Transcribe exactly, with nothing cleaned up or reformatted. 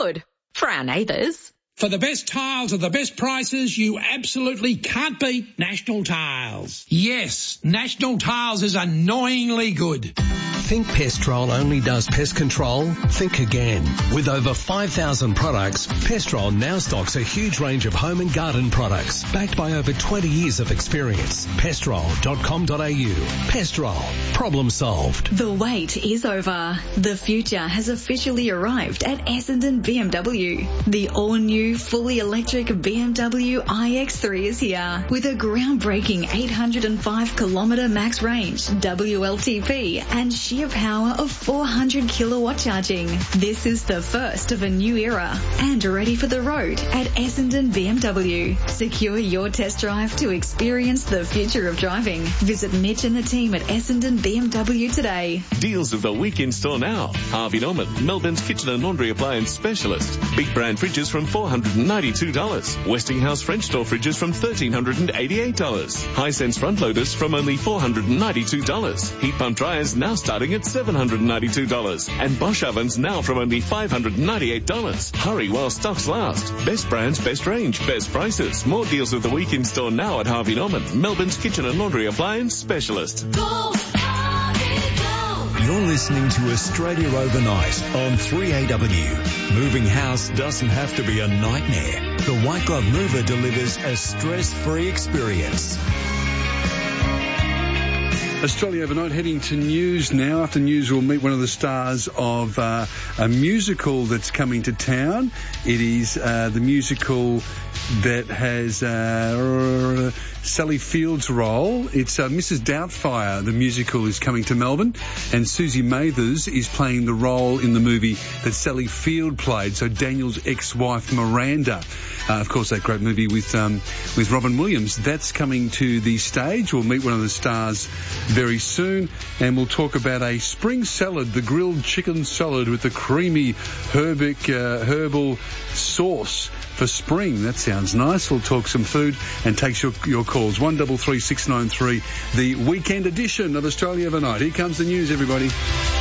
good for our neighbours. For the best tiles at the best prices, you absolutely can't beat National Tiles. Yes, National Tiles is annoyingly good. Think Pestrol only does pest control? Think again. With over five thousand products, Pestrol now stocks a huge range of home and garden products, backed by over twenty years of experience. Pestrol dot com dot a u. Pestrol. Problem solved. The wait is over. The future has officially arrived at Essendon B M W. The all-new, fully electric B M W i X three is here, with a groundbreaking eight hundred five kilometre max range, W L T P, and sheer power of four hundred kilowatt charging. This is the first of a new era, and ready for the road at Essendon B M W. Secure your test drive to experience the future of driving. Visit Mitch and the team at Essendon B M W today. Deals of the week in store now. Harvey Norman, Melbourne's kitchen and laundry appliance specialist. Big brand fridges from four hundred ninety-two dollars. Westinghouse French door fridges from one thousand three hundred eighty-eight dollars. Hisense front loaders from only four hundred ninety-two dollars. Heat pump dryers now starting at seven hundred ninety-two dollars. And Bosch ovens now from only five hundred ninety-eight dollars. Hurry while stocks last. Best brands, best range, best prices. More deals of the week in store now at Harvey Norman, Melbourne's kitchen and laundry appliance specialist. Go, Harvey, go. You're listening to Australia Overnight on three A W. Moving house doesn't have to be a nightmare. The White Glove Mover delivers a stress-free experience. Australia Overnight, heading to news now. After news, we'll meet one of the stars of uh, a musical that's coming to town. It is uh, the musical that has uh, Sally Field's role. It's uh, Missus Doubtfire. The musical is coming to Melbourne, and Susie Mathers is playing the role in the movie that Sally Field played, so Daniel's ex-wife Miranda. Uh, of course, that great movie with um, with Robin Williams. That's coming to the stage. We'll meet one of the stars very soon, and we'll talk about a spring salad, the grilled chicken salad with the creamy herbic, uh, herbal sauce for spring. That sounds nice. We'll talk some food and take your, your calls. one three three six nine three, the weekend edition of Australia Overnight. Here comes the news, everybody.